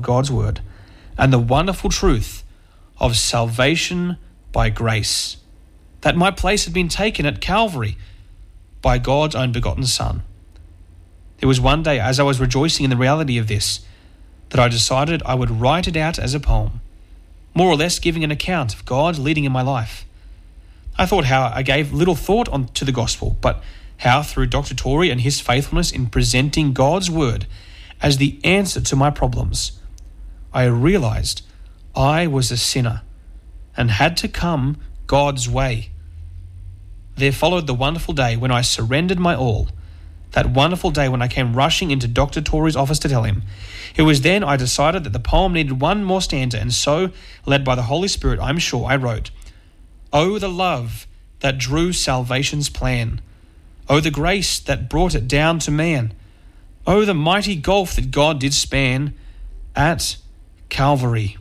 God's word and the wonderful truth of salvation by grace, that my place had been taken at Calvary by God's own begotten Son. There was one day, as I was rejoicing in the reality of this, that I decided I would write it out as a poem, more or less giving an account of God leading in my life. I thought how I gave little thought to the gospel, but how through Dr. Torrey and his faithfulness in presenting God's word as the answer to my problems, I realized I was a sinner and had to come God's way. There followed the wonderful day when I surrendered my all, that wonderful day when I came rushing into Dr. Torrey's office to tell him. It was then I decided that the poem needed one more stanza, and so, led by the Holy Spirit, I'm sure, I wrote, "Oh, the love that drew salvation's plan. Oh, the grace that brought it down to man. Oh, the mighty gulf that God did span at Calvary."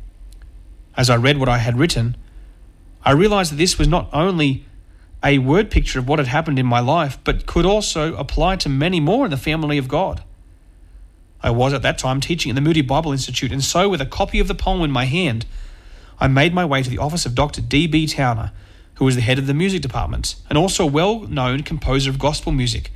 As I read what I had written, I realized that this was not only a word picture of what had happened in my life, but could also apply to many more in the family of God. I was at that time teaching at the Moody Bible Institute, and so with a copy of the poem in my hand, I made my way to the office of Dr. D.B. Towner, who was the head of the music department, and also a well-known composer of gospel music.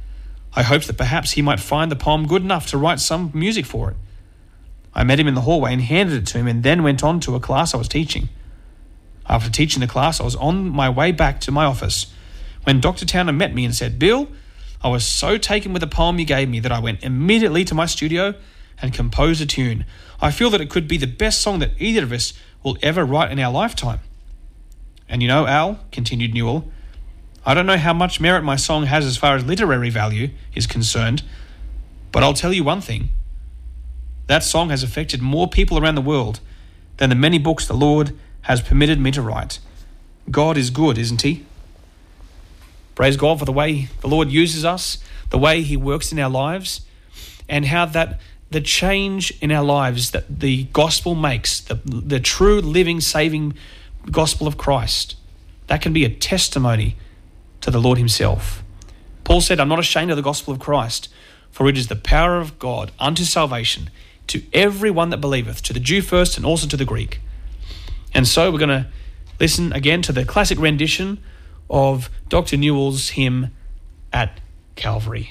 I hoped that perhaps he might find the poem good enough to write some music for it. I met him in the hallway and handed it to him, and then went on to a class I was teaching. After teaching the class, I was on my way back to my office when Dr. Towner met me and said, "Bill, I was so taken with the poem you gave me that I went immediately to my studio and composed a tune. I feel that it could be the best song that either of us will ever write in our lifetime." "And you know, Al," continued Newell, "I don't know how much merit my song has as far as literary value is concerned, but I'll tell you one thing. That song has affected more people around the world than the many books the Lord has permitted me to write. God is good, isn't he?" Praise God for the way the Lord uses us, the way he works in our lives, and how that the change in our lives that the gospel makes, the true, living, saving gospel of Christ, that can be a testimony to the Lord himself. Paul said, "I'm not ashamed of the gospel of Christ, for it is the power of God unto salvation to every one that believeth, to the Jew first and also to the Greek." And so we're going to listen again to the classic rendition of Dr. Newell's hymn, "At Calvary."